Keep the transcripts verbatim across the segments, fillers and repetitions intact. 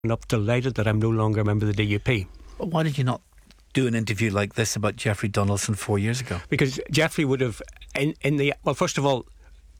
up delighted that I'm no longer a member of the D U P. But why did you not do an interview like this about Jeffrey Donaldson four years ago? Because Jeffrey would have, in, in the, well, first of all,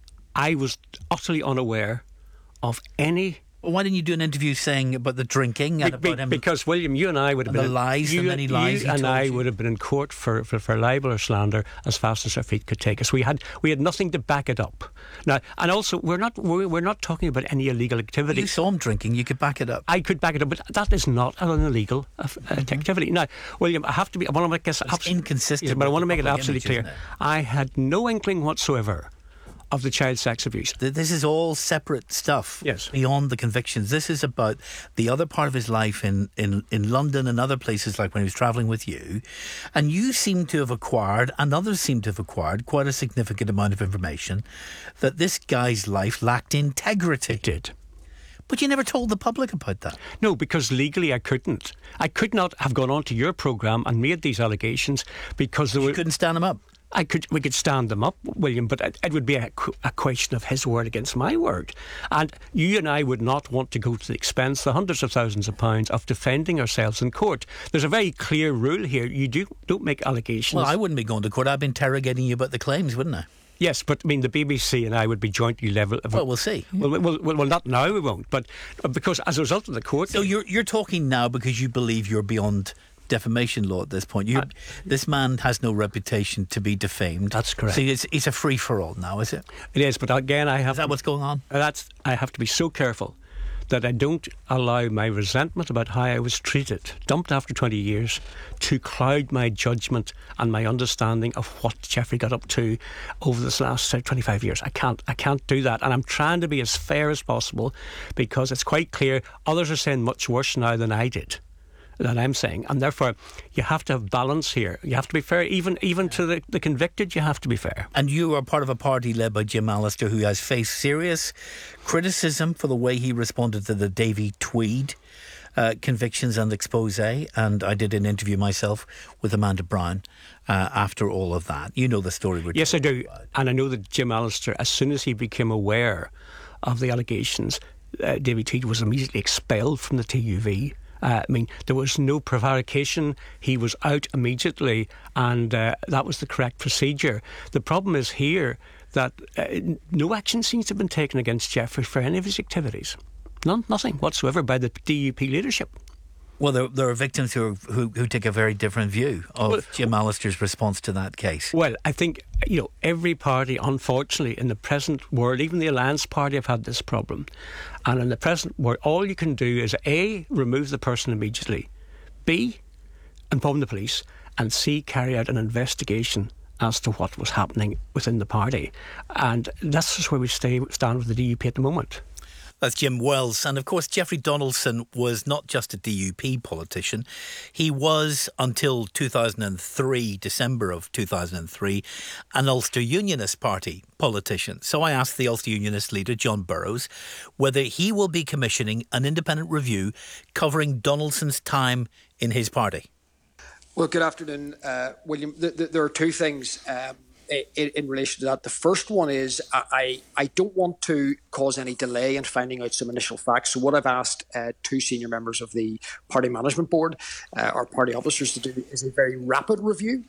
I was utterly unaware of any... Well, why didn't you do an interview saying about the drinking and be, about him? Because, William, you and I would have and been... the lies, you, the many lies you he and told I you. would have been in court for, for, for libel or slander as fast as our feet could take us. We had we had nothing to back it up. Now, and also, we're not we're, we're not talking about any illegal activity. You saw him drinking, you could back it up. I could back it up, but that is not an illegal uh, mm-hmm. activity. Now, William, I have to be... I want to make this... It's abs- inconsistent. Yes, but I want to make it image, absolutely clear. I had no inkling whatsoever of the child sex abuse. This is all separate stuff. Yes. Beyond the convictions. This is about the other part of his life in, in, in London and other places, like when he was travelling with you. And you seem to have acquired, and others seem to have acquired, quite a significant amount of information that this guy's life lacked integrity. It did. But you never told the public about that. No, because legally I couldn't. I could not have gone on to your programme and made these allegations because there you were... You couldn't stand them up. I could, we could stand them up, William, but it, it would be a, a question of his word against my word. And you and I would not want to go to the expense, the hundreds of thousands of pounds, of defending ourselves in court. There's a very clear rule here. You do, don't make allegations. Well, I wouldn't be going to court. I'd be interrogating you about the claims, wouldn't I? Yes, but I mean, the B B C and I would be jointly level. Well, we'll see. Well, well, well, well, not now, we won't. But because as a result of the court... So you're, you're talking now because you believe you're beyond defamation law at this point. You, uh, this man has no reputation to be defamed. That's correct. So it's, it's a free-for-all now, is it? It is, but again, I have... Is that what's going on? That's I have to be so careful that I don't allow my resentment about how I was treated, dumped after twenty years, to cloud my judgment and my understanding of what Jeffrey got up to over this last uh, twenty-five years. I can't, I can't do that. And I'm trying to be as fair as possible because it's quite clear others are saying much worse now than I did. That I'm saying, and therefore you have to have balance here. You have to be fair, even even to the, the convicted. You have to be fair. And you are part of a party led by Jim Allister, who has faced serious criticism for the way he responded to the Davy Tweed uh, convictions and expose. And I did an interview myself with Amanda Brown uh, after all of that. You know the story. We're yes, I do, about. And I know that Jim Allister, as soon as he became aware of the allegations, uh, Davy Tweed was immediately expelled from the T U V. Uh, I mean, there was no prevarication. He was out immediately, and uh, that was the correct procedure. The problem is here that uh, no action seems to have been taken against Jeffrey for any of his activities. None, nothing whatsoever by the D U P leadership. Well, there, there are victims who, are, who who take a very different view of well, Jim Allister's response to that case. Well, I think, you know, every party, unfortunately, in the present world, even the Alliance Party have had this problem. And in the present world, all you can do is A, remove the person immediately, B, inform the police, and C, carry out an investigation as to what was happening within the party. And that's just where we stay, stand with the D U P at the moment. That's Jim Wells. And of course, Jeffrey Donaldson was not just a D U P politician. He was, until two thousand three, December of two thousand three, an Ulster Unionist Party politician. So I asked the Ulster Unionist leader, John Burrows, whether he will be commissioning an independent review covering Donaldson's time in his party. Well, good afternoon, uh, William. Th- th- there are two things um, in, in relation to that. The first one is I, I don't want to cause any delay in finding out some initial facts. So what I've asked uh, two senior members of the party management board, uh, our party officers, to do is a very rapid review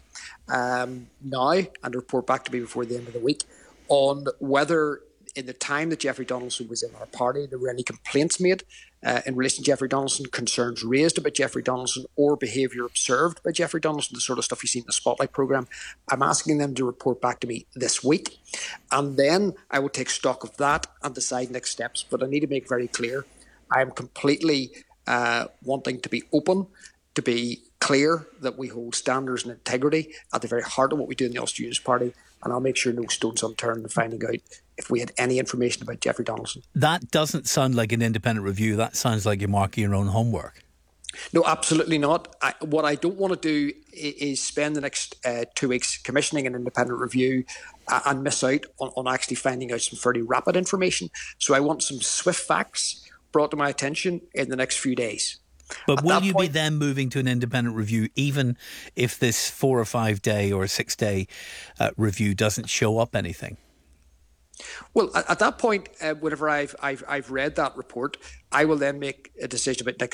um, now and report back to me before the end of the week on whether in the time that Jeffrey Donaldson was in our party, there were any complaints made uh, in relation to Jeffrey Donaldson, concerns raised about Jeffrey Donaldson, or behaviour observed by Jeffrey Donaldson, the sort of stuff you see in the Spotlight programme. I'm asking them to report back to me this week, and then I will take stock of that and decide next steps. But I need to make very clear, I am completely uh, wanting to be open, to be clear that we hold standards and integrity at the very heart of what we do in the Ulster Unionist Party, and I'll make sure no stone's unturned in finding out if we had any information about Jeffrey Donaldson. That doesn't sound like an independent review. That sounds like you're marking your own homework. No, absolutely not. I, what I don't want to do is, is spend the next uh, two weeks commissioning an independent review uh, and miss out on, on actually finding out some fairly rapid information. So I want some swift facts brought to my attention in the next few days. But At will you point, be then moving to an independent review even if this four or five day or six day uh, review doesn't show up anything? Well, at, at that point, uh, whenever I've, I've I've read that report, I will then make a decision about next